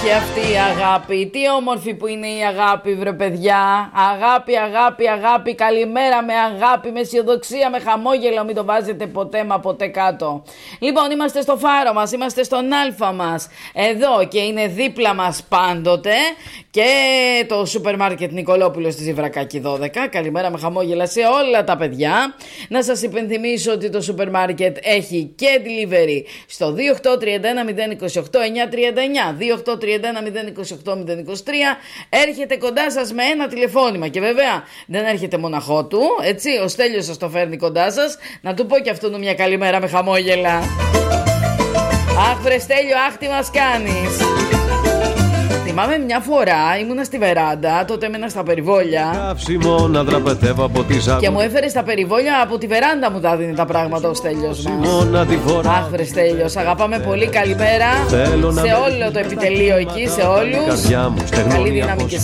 Και αυτή η αγάπη, τι όμορφη που είναι η αγάπη, βρε παιδιά. Αγάπη, αγάπη, αγάπη, καλημέρα με αγάπη, με αισιοδοξία, με χαμόγελο, μην το βάζετε ποτέ μα ποτέ κάτω. Λοιπόν, είμαστε στο φάρο μας, είμαστε στον Αλφα μας, εδώ και είναι δίπλα μας πάντοτε και το σούπερ μάρκετ Νικολόπουλος στη Ζιβρακάκη 12. Καλημέρα με χαμόγελα σε όλα τα παιδιά. Να σας υπενθυμίσω ότι το σούπερ μάρκετ έχει και delivery στο 2831 028 939 2831 028 023. Έρχεται κοντά σας με ένα τηλεφώνημα και βέβαια δεν έρχεται μοναχό του, έτσι, ο Στέλιος σας το φέρνει κοντά σας. Να του πω και αυτόν μια καλημέρα με χαμόγελα. Αχ βρε Στέλιο, αχ τι μας κάνεις. Θυμάμαι μια φορά ήμουνα στη βεράντα, τότε έμενα στα περιβόλια και μου έφερε στα περιβόλια από τη βεράντα, μου τα δίνει τα πράγματα ο Στέλιος μας. Αχ βρε Στέλιος, αγαπάμε πολύ, καλημέρα σε όλο το επιτελείο εκεί, σε όλους. Καλή δύναμη και